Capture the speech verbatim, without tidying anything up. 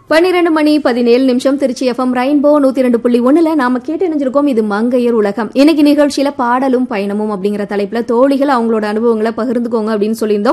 பன்னிரண்டு மணி பதினேழு நிமிஷம் திருச்சி எஃப்எம் ரெயின்போ நூத்தி ரெண்டு புள்ளி ஒண்ணுல நாம கேட்டு இணைஞ்சிருக்கோம். இது மங்கையர் உலகம். இன்னைக்கு நிகழ்ச்சியில பாடலும் பயணமும் அப்படிங்கிற தலைப்புல தோழிகள் அவங்களோட அனுபவங்களை பகிர்ந்துக்கோங்க அப்படின்னு சொல்லியிருந்தோம்.